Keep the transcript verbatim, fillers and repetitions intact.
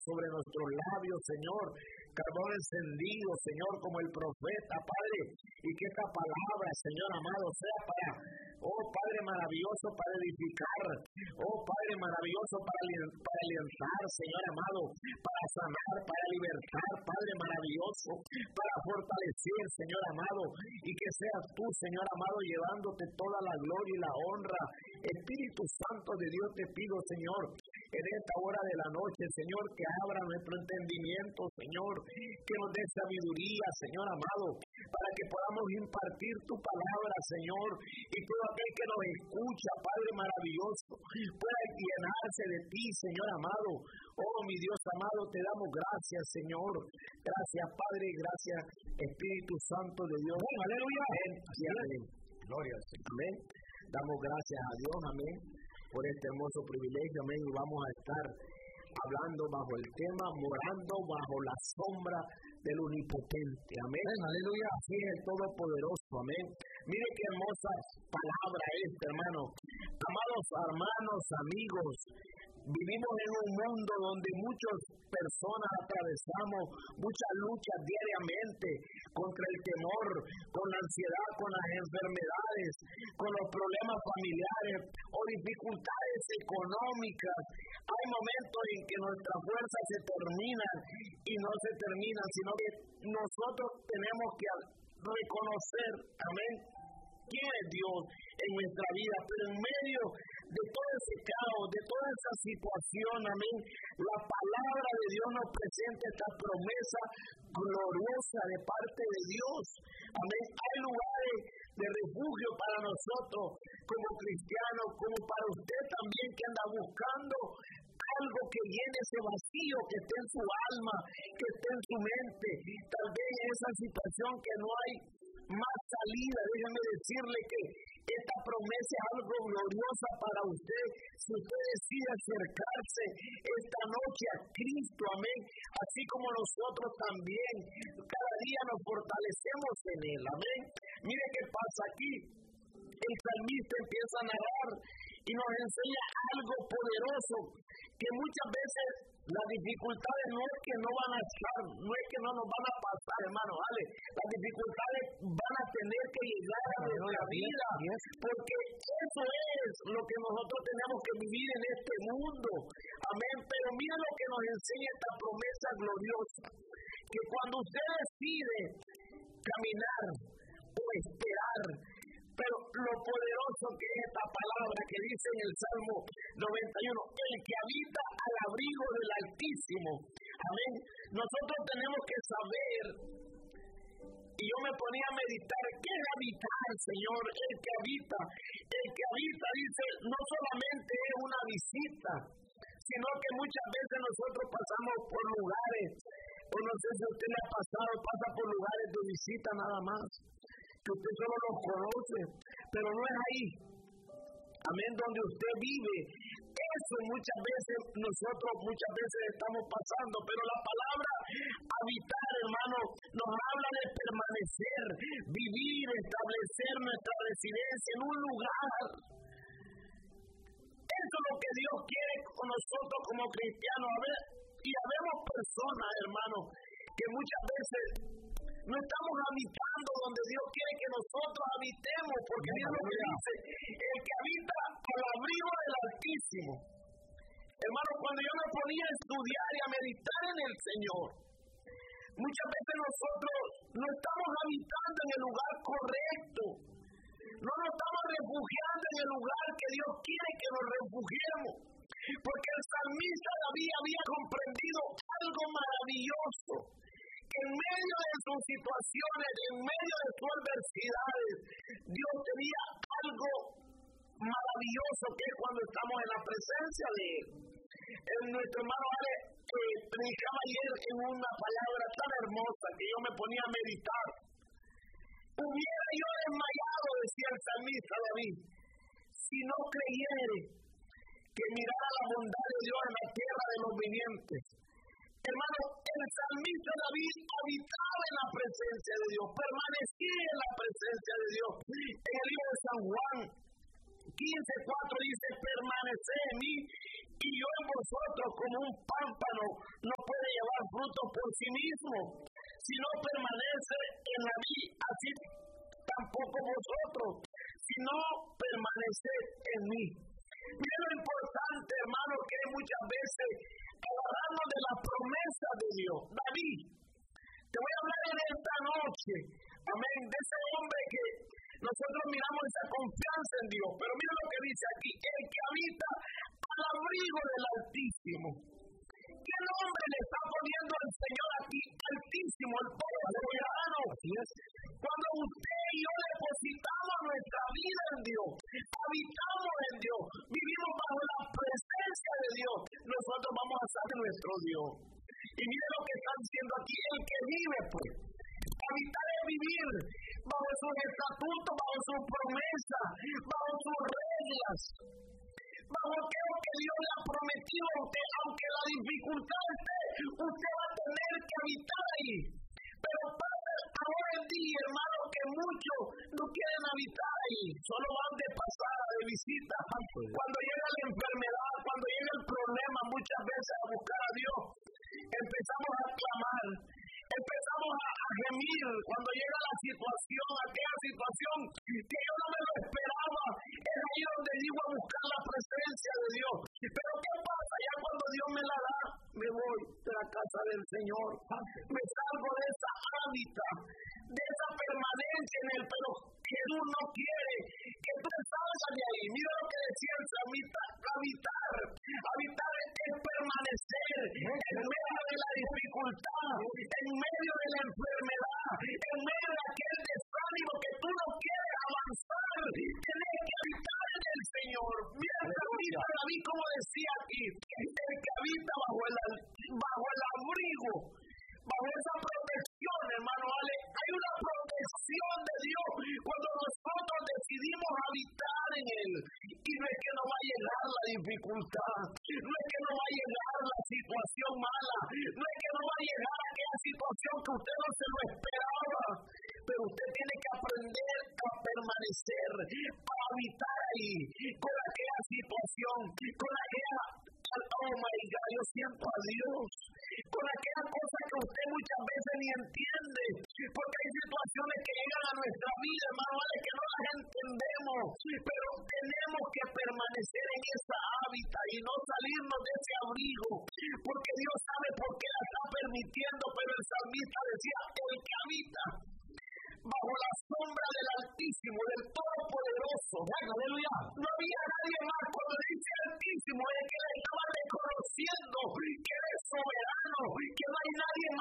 sobre nuestros labios, Señor, carbón encendido, Señor, como el profeta, Padre, y que esta palabra, Señor amado, sea para, oh Padre maravilloso, para edificar, oh Padre maravilloso, para, para alientar, Señor amado, para sanar, para libertar, Padre maravilloso, para fortalecer, Señor amado, y que seas tú, Señor amado, llevándote toda la gloria y la honra. Espíritu Santo de Dios, te pido, Señor, en esta hora de la noche, Señor, que abra nuestro entendimiento, Señor, que nos dé sabiduría, Señor amado, para que podamos impartir tu palabra, Señor, y todo aquel que nos escucha, Padre maravilloso, pueda llenarse de ti, Señor amado. Oh, mi Dios amado, te damos gracias, Señor. Gracias, Padre, gracias, Espíritu Santo de Dios. Amén, aleluya. Amén. Amén. Gloria al Señor. Amén. Damos gracias a Dios, amén, por este hermoso privilegio, amén, y vamos a estar hablando bajo el tema, morando bajo la sombra del Omnipotente, amén, amén, aleluya, así es el Todopoderoso, amén. Mire qué hermosa palabra esta, hermano. Amados hermanos, amigos, vivimos en un mundo donde muchas personas atravesamos muchas luchas diariamente contra el temor, con la ansiedad, con las enfermedades, con los problemas familiares o dificultades económicas. Hay momentos en que nuestras fuerzas se terminan y no se terminan, sino que nosotros tenemos que reconocer, amén, quién es Dios en nuestra vida, pero en medio de todo ese caos, de toda esa situación, amén, la palabra de Dios nos presenta esta promesa gloriosa de parte de Dios, amén. Hay lugares de refugio para nosotros como cristianos, como para usted también que anda buscando algo que llene ese vacío que esté en su alma, que esté en su mente, tal vez en esa situación que no hay más salida. Déjeme decirle que esta promesa es algo gloriosa para usted si usted decide acercarse esta noche a Cristo, amén, así como nosotros también cada día nos fortalecemos en Él, amén. Mire qué pasa aquí. El salmista empieza a narrar y nos enseña algo poderoso, que muchas veces las dificultades no es que no van a estar, no es que no nos van a pasar, hermano, ¿vale? Las dificultades van a tener que llegar a nuestra vida, porque eso es lo que nosotros tenemos que vivir en este mundo, amén. Pero mira lo que nos enseña esta promesa gloriosa, que cuando usted decide caminar o esperar, pero lo poderoso que es esta palabra que dice en el Salmo noventa y uno, el que habita al abrigo del Altísimo, amén. Nosotros tenemos que saber, y yo me ponía a meditar, ¿qué es habitar, Señor? El que habita, el que habita, dice, no solamente es una visita, sino que muchas veces nosotros pasamos por lugares, o no sé si a usted le ha pasado, pasa por lugares de visita nada más, que usted solo los conoce, pero no es ahí, amén, donde usted vive. Eso muchas veces, nosotros muchas veces estamos pasando, pero la palabra habitar, hermano, nos habla de permanecer, vivir, establecer nuestra residencia en un lugar. Eso es lo que Dios quiere con nosotros como cristianos. A ver, y habemos personas, hermano, que muchas veces no estamos habitando donde Dios quiere que nosotros habitemos, porque Dios lo que dice, el que habita al abrigo del Altísimo. Hermano, cuando yo me ponía a estudiar y a meditar en el Señor, muchas veces nosotros no estamos habitando en el lugar correcto, no nos estamos refugiando en el lugar que Dios quiere que nos refugiemos, porque el salmista David había comprendido algo maravilloso, que en medio de sus situaciones, en medio de sus adversidades, Dios tenía algo maravilloso, que es cuando estamos en la presencia de Él. El, nuestro hermano Ale eh, predicaba ayer en una palabra tan hermosa que yo me ponía a meditar. Hubiera yo desmayado, decía el salmista David, si no creyere que mirara la bondad de Dios en la tierra de los vivientes. Hermano, el salmista David habitaba en la presencia de Dios, permanecía en la presencia de Dios. En el libro de San Juan quince cuatro dice, permaneced en mí y yo en vosotros como un pámpano no puede llevar fruto por sí mismo. Si no permanece en la vid, así tampoco vosotros, si no permaneced en mí. Mira lo importante, hermano, que es muchas veces agarrarnos de la promesa de Dios. David, te voy a hablar en esta noche, amén, de ese hombre que nosotros miramos esa confianza en Dios. Pero mira lo que dice aquí: el que habita al abrigo del Altísimo. ¿Qué nombre le está poniendo el Señor aquí? Altísimo, el Padre soberano. Así es. Cuando usted y yo depositamos nuestra vida en Dios, habitamos en Dios, vivimos bajo la presencia de Dios, nosotros vamos a ser nuestro Dios. Y mire lo que está diciendo aquí: el que vive, pues. Habitar es vivir bajo sus estatutos, bajo sus promesas, bajo sus reglas, bajo aquello que Dios le ha prometido a usted. Aunque la dificultad esté, usted va a tener que habitar ahí. Pero pasa ahora en día, hermano, que muchos no quieren habitar ahí, solo van de pasada, de visita. Cuando llega la enfermedad, cuando llega el problema, muchas veces a buscar a Dios, empezamos a clamar, empezamos a, a gemir. Cuando llega la situación, aquella situación que yo no me lo esperaba, es ahí donde digo a buscar la presencia de Dios. Pero ¿qué pasa? Ya cuando Dios me la da, me voy de la casa del Señor, me salgo de esa hábitat, de esa permanencia en él. Pero Jesús no quiere que tú salgas de ahí. Mira lo que decía el salmista: habitar. Habitar es permanecer en medio de la dificultad, en medio de la enfermedad, en medio de aquel desánimo que tú no quieres avanzar. Tienes que habitar en el Señor. Mira el salmista David como decía aquí: el que habita bajo el, bajo el abrigo, bajo esa protección, hermano Ale. Hay una protección de Dios cuando nosotros decidimos habitar en Él. Y no es que nos va a llegar la dificultad, no es que nos va a llegar la situación mala, no es que nos va a llegar aquella situación que usted no se lo esperaba. Pero usted tiene que aprender a permanecer, a habitar ahí, con aquella situación, con aquella, oh my God, yo siento a Dios, con aquella cosa que usted muchas veces ni entiende, porque hay situaciones que llegan a nuestra vida, hermano, que no las entendemos, pero tenemos que permanecer en esa hábitat y no salirnos de ese abrigo, porque Dios sabe por qué la está permitiendo. Pero el salmista decía: el que habita bajo la sombra del Altísimo, del Todopoderoso. Aleluya. No había nadie más. Cuando dice Altísimo, es que le estaba reconociendo que eres soberano, que no hay nadie más